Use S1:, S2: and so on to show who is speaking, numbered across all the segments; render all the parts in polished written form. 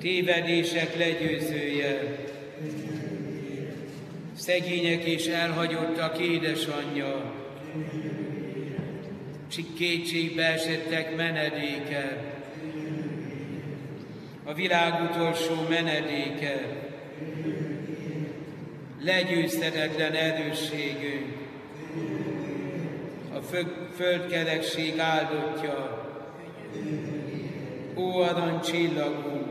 S1: tévedések legyőzője, szegények és elhagyottak édesanyja, kétségbe esettek menedéke, a világ utolsó menedéke, legyőzhetetlen erősségünk, a földkerekség áldottja, ó aranycsillagunk,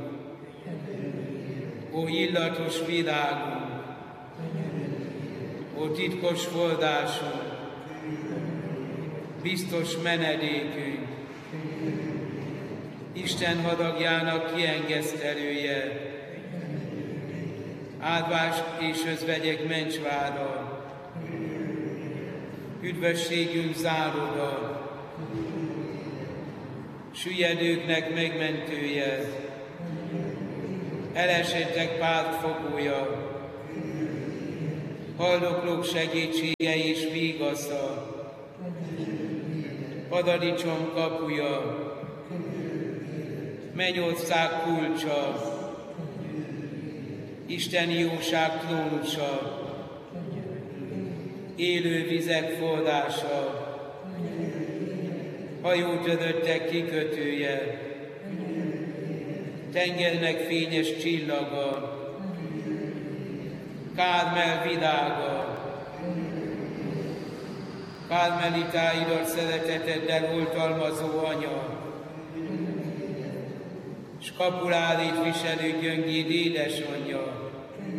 S1: ó illatos virágunk, ó titkos forrásunk, biztos menedékünk, Isten haragjának kiengesztelője, áldvás és özvegyek mencsvára, üdvösségünk záloga, süllyedőknek megmentője, elesettek pártfogója, haldoklók segítsége és vigasza, paradicsom kapuja, mennyország kulcsa, Isteni jóság trónusa, élő vizek forrása, hajótöröttek kikötője, tengernek fényes csillaga, Kármel virága, kármelitáidat szereteteddel oltalmazó anya, s skapulárét viselő gyöngéd édesanyja,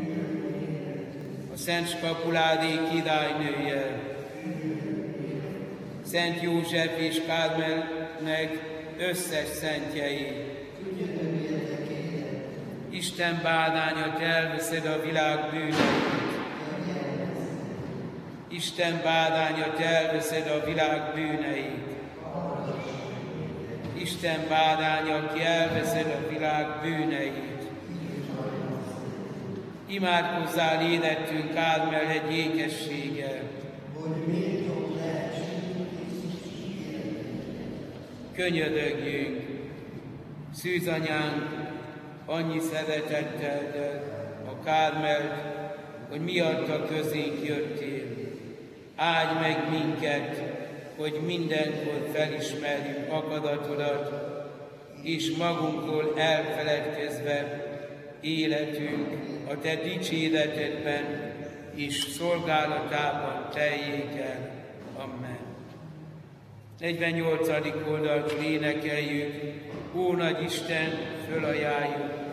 S1: a Szent Skapuláré királynője, Szent József és Kármelnek összes szentjei. Isten báránya, te elveszed a világ bűneit. Isten báránya, te elveszed a világ bűneit. Isten báránya, aki elveszed a világ bűneit. Imádkozzál érettünk Kármel egy ékessége. Könyörögjünk, szűzanyánk, annyi szeretettel a Kármelt, hogy miatta közénk jöttél. Áldj meg minket, hogy mindenkor felismerjük akaratodat, és magunkról elfeledkezve életünk a te dicséretedben és szolgálatában teljék el. Amen. 48. oldalt énekeljük, ó nagy Isten, fölajánljuk